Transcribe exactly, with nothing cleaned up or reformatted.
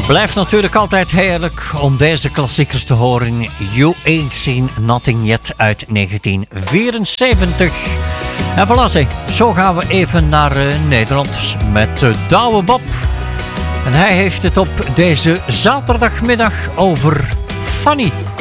Blijft natuurlijk altijd heerlijk om deze klassiekers te horen. You Ain't Seen Nothing Yet uit negentien vierenzeventig. En voilà, zeg, zo gaan we even naar uh, Nederland met uh, Douwe Bob. En hij heeft het op deze zaterdagmiddag over Fanny.